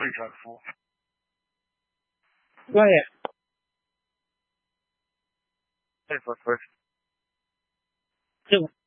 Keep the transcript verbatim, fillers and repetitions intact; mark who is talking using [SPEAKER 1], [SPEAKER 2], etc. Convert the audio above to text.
[SPEAKER 1] 未战俘。
[SPEAKER 2] Go ahead.
[SPEAKER 1] Hey, first person.
[SPEAKER 2] Two.